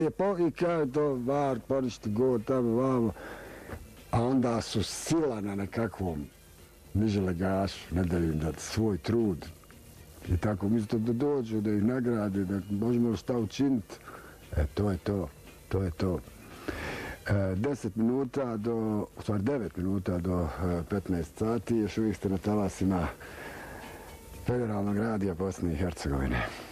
I kao to var, poništi go tamo vamo, a onda su sila na nekakvom niželegašu, ne daju im da svoj trud. I tako umjesto da dođu, da ih nagrade, da možemo šta učiniti. To je to, to je to. 10 minuta do, u stvari 9 minuta do 15 sati, još uvijek ste na talasima Federalnog radija Bosne i Hercegovine.